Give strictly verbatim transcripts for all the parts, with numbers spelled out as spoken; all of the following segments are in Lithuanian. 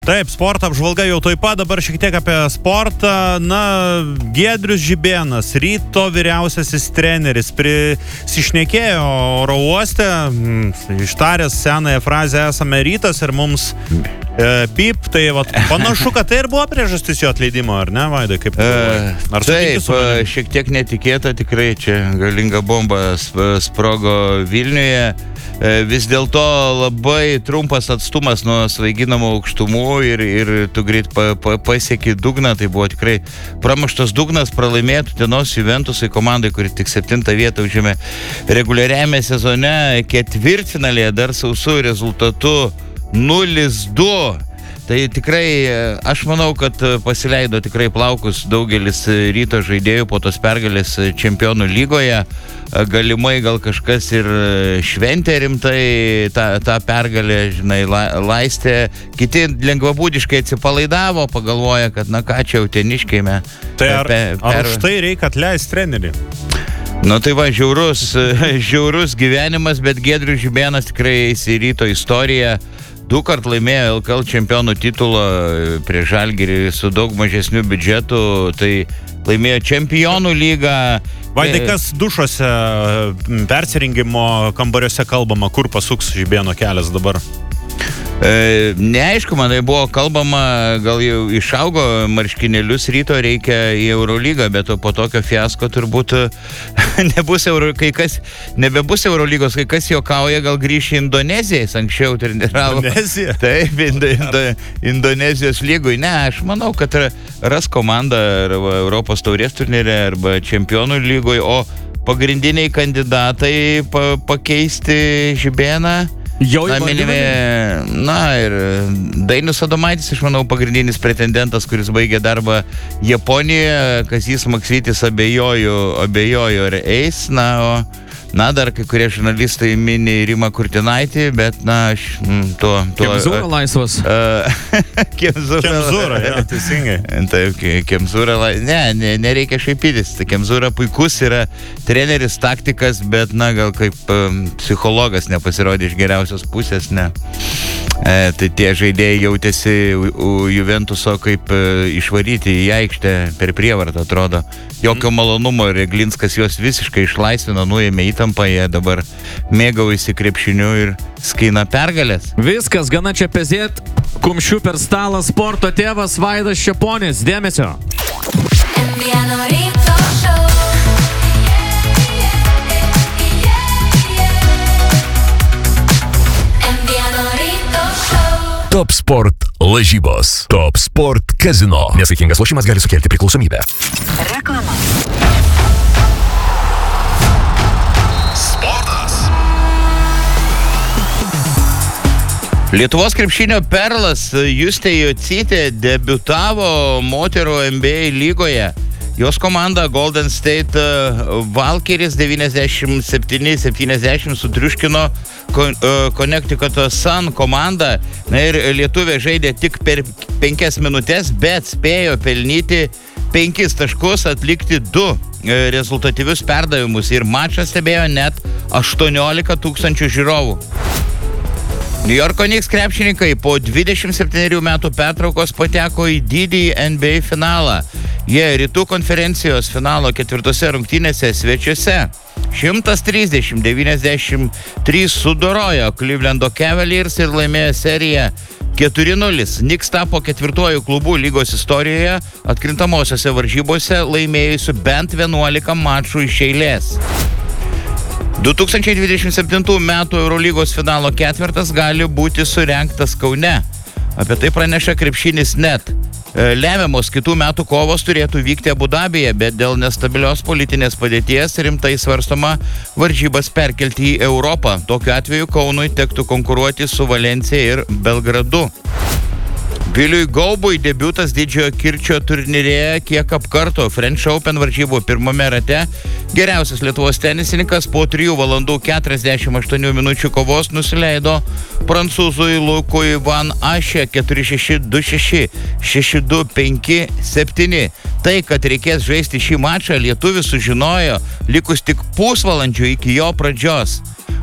Taip, sporto apžvalga jau toj pat, dabar šiek tiek apie sportą. Na, Giedrius Žibėnas, Ryto vyriausiasis treneris, prisišnekėjo oro uoste, ištaręs senąją frazę esame Rytas ir mums e, pip, tai vat, panašu, kad tai ir buvo priežastis jo atleidimo, ar ne, Vaidai? Kaip e, taip, šiek tiek netikėta, tikrai čia galinga bomba sprogo Vilniuje. Vis dėlto labai trumpas atstumas nuo svaiginamų aukštumų ir, ir tu greit pa, pa, pasieki dugną, tai buvo tikrai pramuštas dugnas, pralaimėtų Utenos Juventusai komandai, kuri tik septintą vietą užėmė reguliariame sezone, ketvirtfinalėje dar sausų rezultatu nulis du. Tai tikrai, aš manau, kad pasileido tikrai plaukus daugelis Ryto žaidėjų po tos pergalės Čempionų lygoje. Galimai gal kažkas ir šventė rimtai tą, tą pergalę, žinai, la, laistė. Kiti lengvabūdiškai atsipalaidavo, pagalvoja, kad na ką čia uteniškėme. Tai ar, per, ar už tai reikia atleisti trenerį? Nu tai va, žiaurus, žiaurus gyvenimas, bet Giedrius Žibėnas tikrai eis į Ryto istoriją. Du kart laimėjo L K L čempionų titulą prie Žalgirį su daug mažesniu biudžetu, tai laimėjo Čempionų lygą. Vaidai, kas dušuose persirengimo kambariuose kalbama, kur pasuks Žibėno kelias dabar? E, neaišku, man tai buvo kalbama, gal jau išaugo marškinėlius Ryto, reikia į Eurolygą, bet po tokio fiasko turbūt nebus Euro, kai kas, nebebus Eurolygos, kai kas juokauja, gal grįš į Indoneziją, jis anksčiau treniravo. Indonezija? Taip, Indo, Indo, Indonezijos lygui. Ne, aš manau, kad ras komandą arba Europos taurės turnyrė arba Čempionų lygui, o pagrindiniai kandidatai pa, pakeisti Žibėną. Jau na, minime, na ir Dainius Adomaitis, aš manau, pagrindinis pretendentas, kuris baigė darbą Japonijoje, Kazys Maksvytis abejoju, abejoju ar eis, na, o na, dar kai kurie žurnalistai mini Rimą Kurtinaitį, bet, na, aš m, to... to Kemzūra laisvas. Kemzūra, Kemzūra, ja, teisingai. Taip, Kemzūra laisvas. Ne, ne, nereikia šaipytis. Kemzūra puikus yra treneris, taktikas, bet, na, gal kaip um, psichologas nepasirodė iš geriausios pusės, ne. E, tai tie žaidėjai jautėsi Juventuso kaip e, išvaryti į aikštę per prievartą, atrodo. Jokio malonumo, Reglinskas juos visiškai išlaisvino, nuėmė įtampą, jie dabar mėgaujasi krepšiniu ir skina pergalės. Viskas, gana čia pezėt, kumščių per stalą, sporto tėvas Vaidas Čeponis, dėmesio. Top Sport lažybos. Top Sport Casino. Nesaikingas lošimas gali sukelti priklausomybę. Reklama. Sportas. Lietuvos krepšinio perlas Justė Jocytė debiutavo moterų N B A lygoje. Jos komanda Golden State Valkyries devyniasdešimt septyni septyniasdešimt sutriuškino Connecticut Sun komandą. Na ir lietuvė žaidė tik per penkias minutės, bet spėjo pelnyti penkis taškus, atlikti du rezultatyvius perdavimus ir mačą stebėjo net aštuoniolika tūkstančių žiūrovų. New Yorko Knicks krepšininkai po dvidešimt septynerių metų pertraukos pateko į didįjį N B A finalą. Jie rytų konferencijos finalo ketvirtose rungtynėse svečiuose šimtas trisdešimt devyniasdešimt trys sudorojo Clevelando Cavaliers ir laimėjo seriją keturi nulis. Knicks tapo ketvirtuoju klubu lygos istorijoje atkrintamosiose varžybose laimėjusiu bent vienuolika mačų iš eilės. du tūkstančiai dvidešimt septintų metų Eurolygos finalo ketvirtas gali būti surengtas Kaune. Apie tai praneša krepšinis net. Lemiamos kitų metų kovos turėtų vykti Abu Dabyje, bet dėl nestabilios politinės padėties rimtai svarstoma varžybas perkelti į Europą. Tokiu atveju Kaunui tektų konkuruoti su Valencija ir Belgradu. Viliui Gaubui debiutas didžiojo kirčio turnyrėje kiek apkarto French Open varžybų pirmame rate. Geriausias Lietuvos tenisininkas po trijų valandų keturiasdešimt aštuonių minučių kovos nusileido prancūzui Lukui Van Aše keturi šeši du šeši šeši du penki septyni. Tai, kad reikės žaisti šį mačą, lietuvis sužinojo likus tik pusvalandžių iki jo pradžios.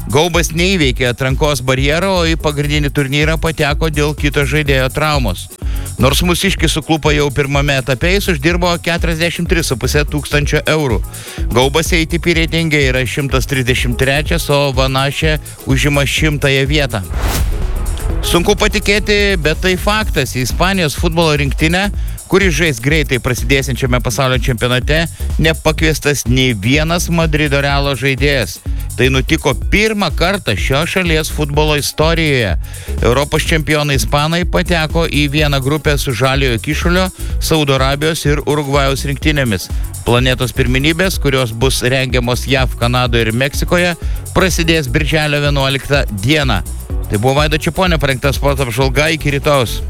Gaubas neįveikė atrankos barjero, o į pagrindinį turnyrą pateko dėl kito žaidėjo traumos. Nors mūsiškis suklupo jau pirmame etape, jis uždirbo keturiasdešimt tris su puse tūkstančio eurų. Gaubas A T P reitinge yra šimtas trisdešimt trečias, o Vanašė užima šimtąją vietą. Sunku patikėti, bet tai faktas. Į Ispanijos futbolo rinktinę, kuri žais greitai prasidėsiančiame pasaulio čempionate, nepakviestas nei vienas Madrido Realo žaidėjas. Tai nutiko pirmą kartą šios šalies futbolo istorijoje. Europos čempionai ispanai pateko į vieną grupę su Žaliojo Kyšulio, Saudo Arabijos ir Urugvajaus rinktinėmis. Planetos pirmenybės, kurios bus rengiamos J A V, Kanadoje ir Meksikoje, prasidės birželio vienuoliktą dieną. Tai buvo Vaido Čeponio parengta sporto apžvalga, iki rytojaus.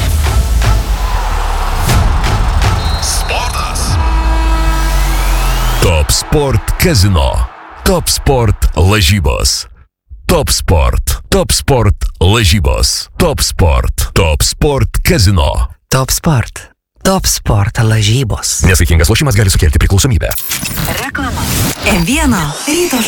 Sportas. Top Sport Casino. Top Sport lažybos. Top Sport. Top Sport lažybos. Top Sport. Top Sport Casino. Top Sport. Top Sport lažybos. Nesaikingas lošimas gali sukelti priklausomybę. Reklama. M vienas ryto